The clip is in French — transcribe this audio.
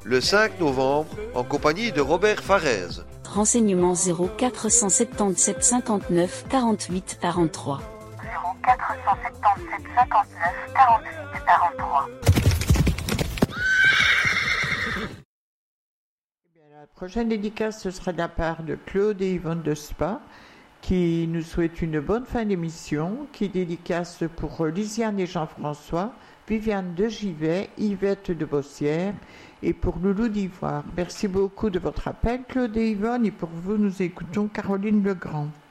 le 5 novembre en compagnie de Robert Farez. Renseignements 0477 59 48 43. 0477 59 48 43. La prochaine dédicace, ce sera de la part de Claude et Yvonne de Spa, qui nous souhaitent une bonne fin d'émission, qui dédicace pour Lisiane et Jean-François, Viviane de Givet, Yvette de Bossière et pour Loulou d'Ivoire. Merci beaucoup de votre appel, Claude et Yvonne, et pour vous, nous écoutons Caroline Legrand.